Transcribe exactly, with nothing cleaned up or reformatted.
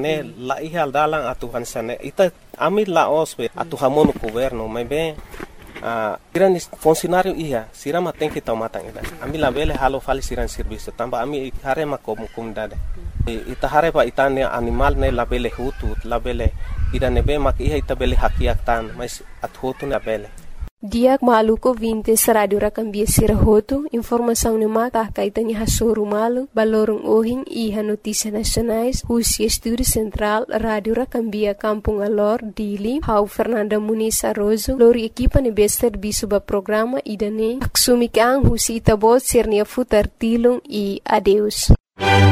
ne la ihal dalang atuhan sane ita ami la ospe atuhamon governo mas bem a grande funcionário ia sirama tem que tomar tangida ami la vele halo fali siran serviço tamba ami harema como comunidade ita hareba itane animal ne la vele hutu la vele ida nebe mak ia ita vele hakiak tan mas at hutu na vele Diak maluko vinte sa Radio Rakambia Sirahoto, informação ni maka kaitanya hasuru malu, balorong ohing iha notícia nacionais, Husi Estúdio Central, Radio Rakambia Kampung Alor, Dili, Hau Fernanda Muniz Arrozo, lori equipa ni bester bisuba programa idane, aksumikang Husi Itabot Sirnia Futar Tilong e adeus.